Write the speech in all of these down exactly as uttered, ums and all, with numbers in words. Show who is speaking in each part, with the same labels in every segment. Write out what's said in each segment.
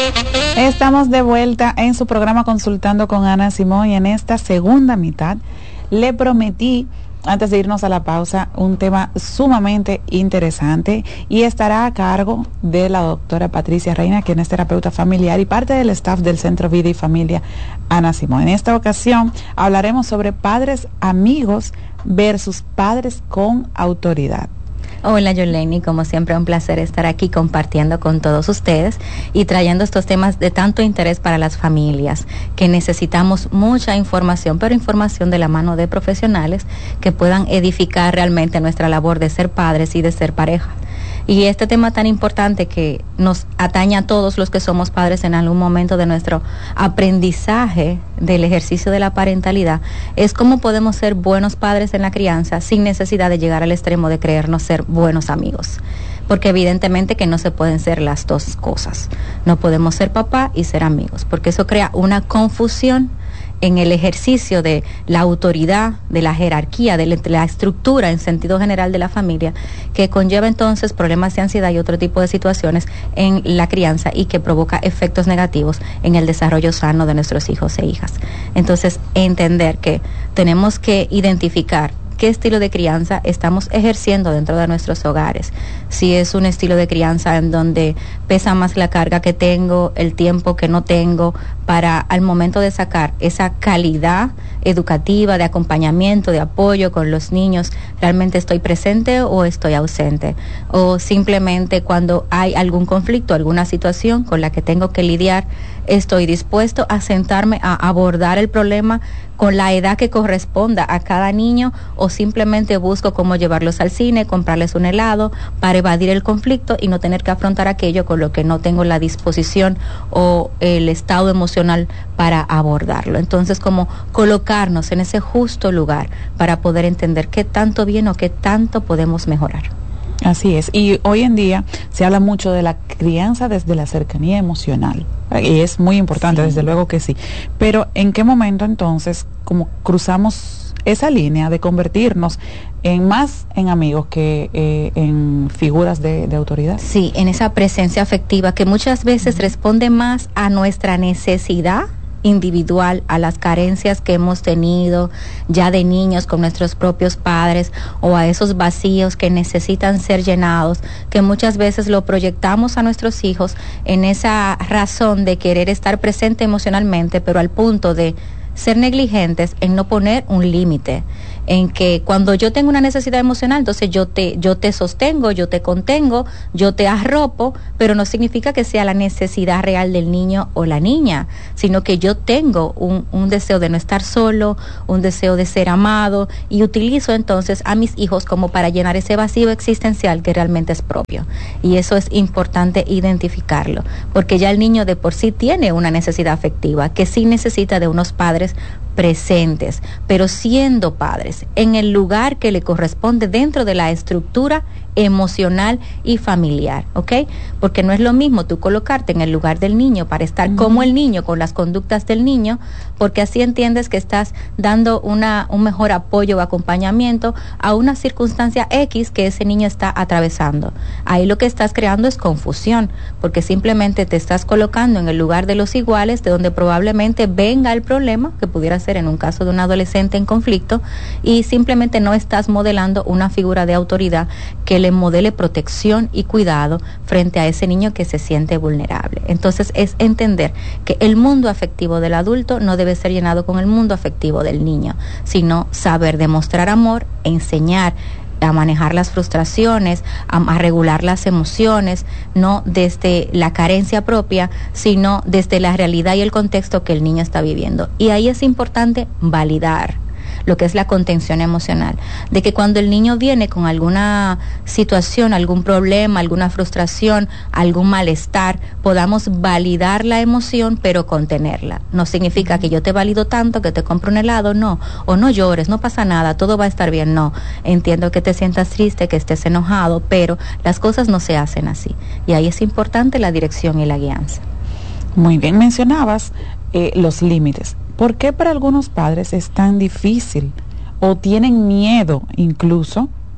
Speaker 1: Estamos de vuelta en su programa Consultando con Ana Simón y en esta segunda mitad le prometí, antes de irnos a la pausa, un tema sumamente interesante y estará a cargo de la doctora Patricia Reina, quien es terapeuta familiar y parte del staff del Centro Vida y Familia Ana Simón. En esta ocasión hablaremos sobre padres amigos versus padres con autoridad.
Speaker 2: Hola Yoleni, como siempre un placer estar aquí compartiendo con todos ustedes y trayendo estos temas de tanto interés para las familias, que necesitamos mucha información, pero información de la mano de profesionales que puedan edificar realmente nuestra labor de ser padres y de ser pareja. Y este tema tan importante que nos atañe a todos los que somos padres en algún momento de nuestro aprendizaje del ejercicio de la parentalidad es cómo podemos ser buenos padres en la crianza sin necesidad de llegar al extremo de creernos ser buenos amigos. Porque evidentemente que no se pueden ser las dos cosas. No podemos ser papá y ser amigos, porque eso crea una confusión en el ejercicio de la autoridad, de la jerarquía, de la estructura en sentido general de la familia, que conlleva entonces problemas de ansiedad y otro tipo de situaciones en la crianza y que provoca efectos negativos en el desarrollo sano de nuestros hijos e hijas. Entonces, entender que tenemos que identificar qué estilo de crianza estamos ejerciendo dentro de nuestros hogares. Si es un estilo de crianza en donde pesa más la carga que tengo, el tiempo que no tengo, para al momento de sacar esa calidad educativa, de acompañamiento, de apoyo con los niños, ¿realmente estoy presente o estoy ausente? O simplemente cuando hay algún conflicto, alguna situación con la que tengo que lidiar, estoy dispuesto a sentarme a abordar el problema con la edad que corresponda a cada niño, o simplemente busco cómo llevarlos al cine, comprarles un helado para evadir el conflicto y no tener que afrontar aquello con lo que no tengo la disposición o el estado emocional para abordarlo. Entonces, como colocarnos en ese justo lugar para poder entender qué tanto bien o qué tanto podemos mejorar.
Speaker 1: Así es, y hoy en día se habla mucho de la crianza desde la cercanía emocional, y es muy importante, sí. Desde luego que sí, pero ¿en qué momento entonces como cruzamos esa línea de convertirnos en más en amigos que eh, en figuras de, de autoridad?
Speaker 2: Sí, en esa presencia afectiva que muchas veces uh-huh. responde más a nuestra necesidad individual, a las carencias que hemos tenido ya de niños con nuestros propios padres, o a esos vacíos que necesitan ser llenados, que muchas veces lo proyectamos a nuestros hijos en esa razón de querer estar presente emocionalmente, pero al punto de ser negligentes en no poner un límite, en que cuando yo tengo una necesidad emocional, entonces yo te yo te sostengo, yo te contengo, yo te arropo, pero no significa que sea la necesidad real del niño o la niña, sino que yo tengo un, un deseo de no estar solo, un deseo de ser amado, y utilizo entonces a mis hijos como para llenar ese vacío existencial que realmente es propio. Y eso es importante identificarlo, porque ya el niño de por sí tiene una necesidad afectiva que sí necesita de unos padres presentes, pero siendo padres en el lugar que le corresponde dentro de la estructura emocional y familiar, ¿ok? Porque no es lo mismo tú colocarte en el lugar del niño para estar uh-huh. como el niño, con las conductas del niño, porque así entiendes que estás dando una un mejor apoyo o acompañamiento a una circunstancia X que ese niño está atravesando. Ahí lo que estás creando es confusión, porque simplemente te estás colocando en el lugar de los iguales, de donde probablemente venga el problema, que pudiera ser en un caso de un adolescente en conflicto, y simplemente no estás modelando una figura de autoridad que le modele protección y cuidado frente a ese niño que se siente vulnerable. Entonces es entender que el mundo afectivo del adulto no debe ser llenado con el mundo afectivo del niño, sino saber demostrar amor, enseñar a manejar las frustraciones, a, a regular las emociones, no desde la carencia propia, sino desde la realidad y el contexto que el niño está viviendo. Y ahí es importante validar lo que es la contención emocional, de que cuando el niño viene con alguna situación, algún problema, alguna frustración, algún malestar, podamos validar la emoción, pero contenerla. No significa que yo te valido tanto que te compro un helado, no, o no llores, no pasa nada, todo va a estar bien, no. Entiendo que te sientas triste, que estés enojado, pero las cosas no se hacen así. Y ahí es importante la dirección y la guianza.
Speaker 1: Muy bien, mencionabas eh, los límites. ¿Por qué para algunos padres es tan difícil o tienen miedo incluso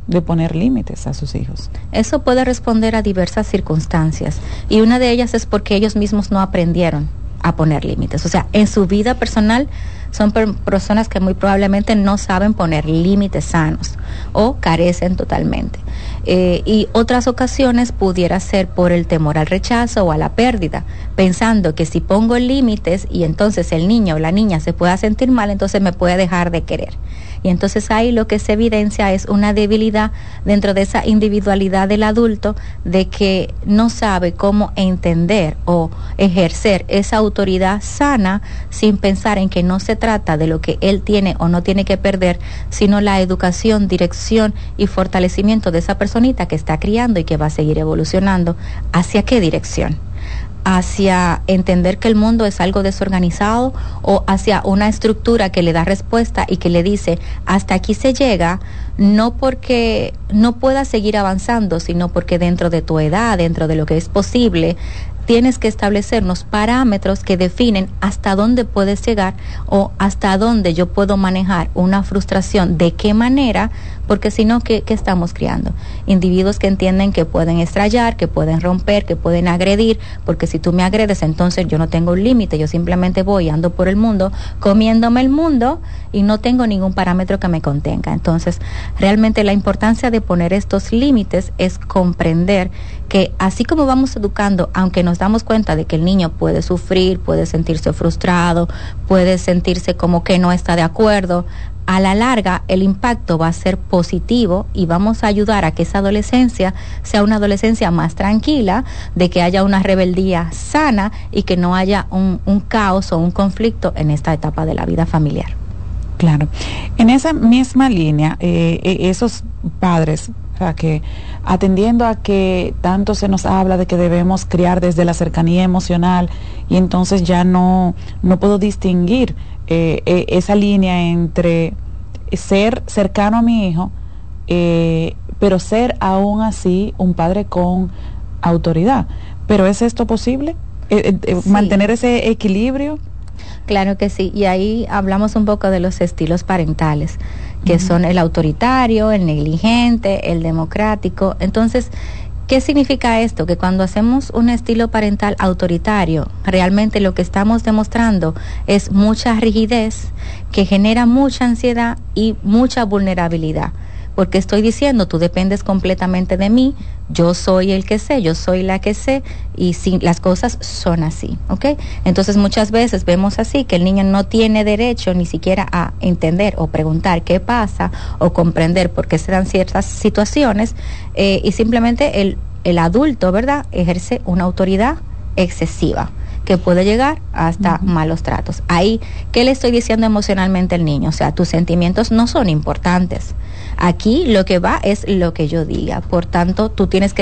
Speaker 1: de poner límites a sus hijos?
Speaker 2: Eso puede responder a diversas circunstancias y una de ellas es porque ellos mismos no aprendieron a poner límites. O sea, en su vida personal son per- personas que muy probablemente no saben poner límites sanos o carecen totalmente. Eh, y otras ocasiones pudiera ser por el temor al rechazo o a la pérdida, pensando que si pongo límites y entonces el niño o la niña se pueda sentir mal, entonces me puede dejar de querer. Y entonces ahí lo que se evidencia es una debilidad dentro de esa individualidad del adulto, de que no sabe cómo entender o ejercer esa autoridad sana sin pensar en que no se trata de lo que él tiene o no tiene que perder, sino la educación, dirección y fortalecimiento de esa personita que está criando y que va a seguir evolucionando. ¿Hacia qué dirección? Hacia entender que el mundo es algo desorganizado o hacia una estructura que le da respuesta y que le dice hasta aquí se llega, no porque no puedas seguir avanzando, sino porque dentro de tu edad, dentro de lo que es posible, tienes que establecer unos parámetros que definen hasta dónde puedes llegar o hasta dónde yo puedo manejar una frustración, de qué manera, porque si no, ¿qué, qué estamos criando? Individuos que entienden que pueden estrellar, que pueden romper, que pueden agredir, porque si tú me agredes, entonces yo no tengo un límite, yo simplemente voy, ando por el mundo, comiéndome el mundo y no tengo ningún parámetro que me contenga. Entonces, realmente la importancia de poner estos límites es comprender que así como vamos educando, aunque nos damos cuenta de que el niño puede sufrir, puede sentirse frustrado, puede sentirse como que no está de acuerdo, a la larga el impacto va a ser positivo y vamos a ayudar a que esa adolescencia sea una adolescencia más tranquila, de que haya una rebeldía sana y que no haya un, un caos o un conflicto en esta etapa de la vida familiar.
Speaker 1: Claro. En esa misma línea, eh, esos padres, o sea, que atendiendo a que tanto se nos habla de que debemos criar desde la cercanía emocional y entonces ya no, no puedo distinguir eh, eh, esa línea entre ser cercano a mi hijo, eh, pero ser aún así un padre con autoridad. ¿Pero es esto posible? Eh, eh,
Speaker 2: Sí.
Speaker 1: ¿Mantener ese equilibrio?
Speaker 2: Claro que sí, y ahí hablamos un poco de los estilos parentales, que uh-huh. son el autoritario, el negligente, el democrático. Entonces, ¿qué significa esto? Que cuando hacemos un estilo parental autoritario, realmente lo que estamos demostrando es mucha rigidez, que genera mucha ansiedad y mucha vulnerabilidad. Porque estoy diciendo, tú dependes completamente de mí, yo soy el que sé, yo soy la que sé, y si las cosas son así, ¿ok? Entonces muchas veces vemos así, que el niño no tiene derecho ni siquiera a entender o preguntar qué pasa, o comprender por qué se dan ciertas situaciones, eh, y simplemente el, el adulto, ¿verdad?, ejerce una autoridad excesiva, que puede llegar hasta uh-huh. malos tratos. Ahí, ¿qué le estoy diciendo emocionalmente al niño? O sea, tus sentimientos no son importantes. Aquí lo que va es lo que yo diga. Por tanto, tú tienes que